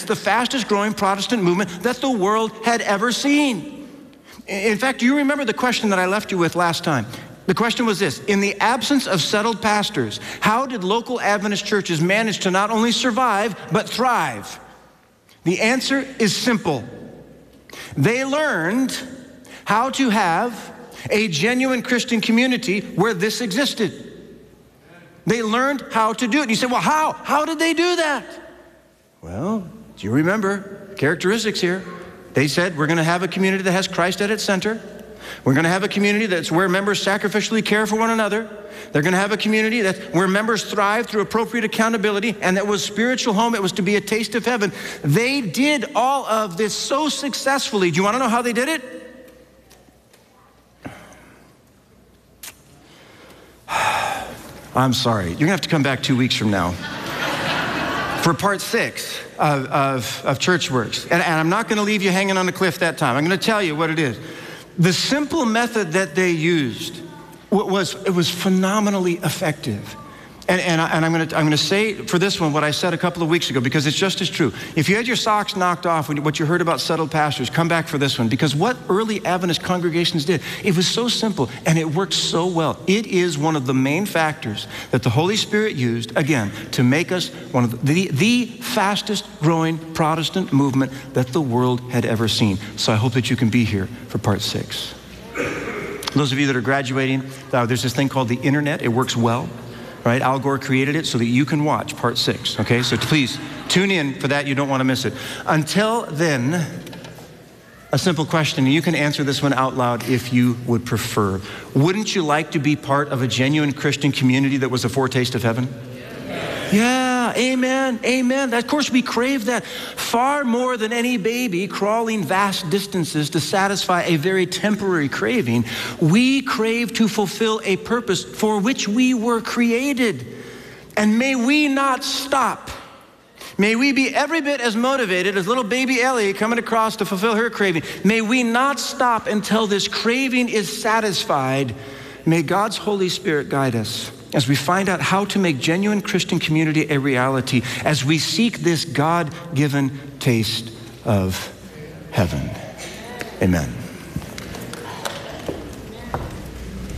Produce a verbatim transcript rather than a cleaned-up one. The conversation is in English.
the fastest growing Protestant movement that the world had ever seen. In fact, do you remember the question that I left you with last time? The question was this: in the absence of settled pastors, how did local Adventist churches manage to not only survive, but thrive? The answer is simple. They learned how to have a genuine Christian community where this existed. They learned how to do it. And you say, well, how? How did they do that? Well, do you remember characteristics here? They said, we're going to have a community that has Christ at its center. We're going to have a community that's where members sacrificially care for one another. They're going to have a community that where members thrive through appropriate accountability, and that was spiritual home. It was to be a taste of heaven. They did all of this so successfully. Do you want to know how they did it? I'm sorry. You're going to have to come back two weeks from now for part six of, of, of ChurchWorks. And, and I'm not going to leave you hanging on a cliff that time. I'm going to tell you what it is. The simple method that they used was, it was phenomenally effective. And, and, I, and I'm going to I'm going to say for this one what I said a couple of weeks ago, because it's just as true. If you had your socks knocked off when you, what you heard about settled pastors, come back for this one, because what early Adventist congregations did, it was so simple and it worked so well. It is one of the main factors that the Holy Spirit used, again, to make us one of the, the, the fastest growing Protestant movement that the world had ever seen. So I hope that you can be here for part six. Those of you that are graduating, uh, there's this thing called the internet. It works well. Right? Al Gore created it so that you can watch part six, okay? So please tune in for that. You don't want to miss it. Until then, a simple question. You can answer this one out loud if you would prefer. Wouldn't you like to be part of a genuine Christian community that was a foretaste of heaven? Yeah, amen, amen. Of course, we crave that far more than any baby crawling vast distances to satisfy a very temporary craving. We crave to fulfill a purpose for which we were created. And may we not stop. May we be every bit as motivated as little baby Ellie coming across to fulfill her craving. May we not stop until this craving is satisfied. May God's Holy Spirit guide us as we find out how to make genuine Christian community a reality, as we seek this God-given taste of heaven. Amen.